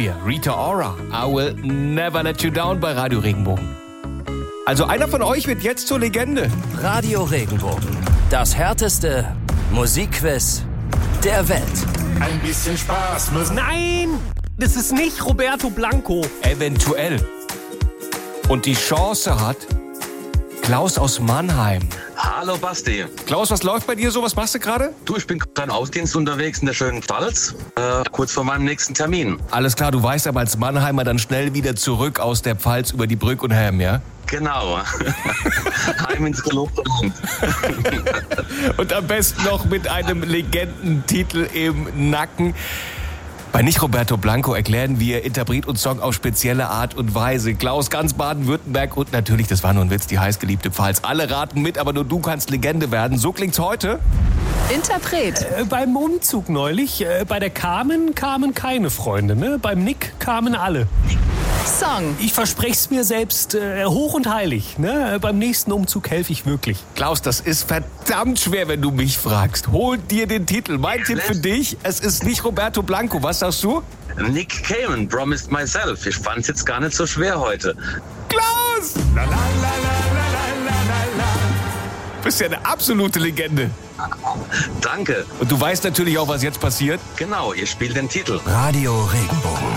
hier, Rita Ora, I Will Never Let You Down bei Radio Regenbogen. Also einer von euch wird jetzt zur Legende. Radio Regenbogen, das härteste Musikquiz der Welt. Ein bisschen Spaß muss. Nein, das ist nicht Roberto Blanco. Eventuell. Und die Chance hat Klaus aus Mannheim. Hallo Basti. Klaus, was läuft bei dir so? Was machst du gerade? Du, ich bin gerade Ausdienst unterwegs in der schönen Pfalz, kurz vor meinem nächsten Termin. Alles klar, du weißt aber als Mannheimer dann schnell wieder zurück aus der Pfalz über die Brück und Helm, ja? Genau. Heim ins gelobte Land. Und am besten noch mit einem Legendentitel im Nacken. Bei Nicht Roberto Blanco erklären wir Interpret und Song auf spezielle Art und Weise. Klaus, ganz Baden-Württemberg und natürlich, das war nur ein Witz, die heißgeliebte Pfalz. Alle raten mit, aber nur du kannst Legende werden. So klingt's heute. Interpret. Beim Umzug neulich, bei der Carmen kamen keine Freunde, ne? Beim Nick kamen alle. Song. Ich verspreche mir selbst hoch und heilig, ne? Beim nächsten Umzug helfe ich wirklich. Klaus, das ist verdammt schwer, wenn du mich fragst. Hol dir den Titel. Mein Tipp für dich, es ist nicht Roberto Blanco. Was sagst du? Nick Cayman, Promised Myself. Ich fand's jetzt gar nicht so schwer heute. Klaus! La, la, la, la, la, la, la. Bist ja eine absolute Legende. Danke. Und du weißt natürlich auch, was jetzt passiert. Genau, ihr spielt den Titel. Radio Regenbogen.